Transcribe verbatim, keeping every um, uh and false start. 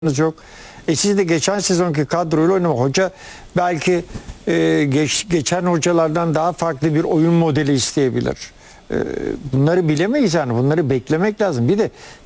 yok. E siz de geçen sezonki kadroyla oynamak. Hoca belki e, geç, geçen hocalardan daha farklı bir oyun modeli isteyebilir. E, bunları bilemeyiz yani. Bunları beklemek lazım. Bir de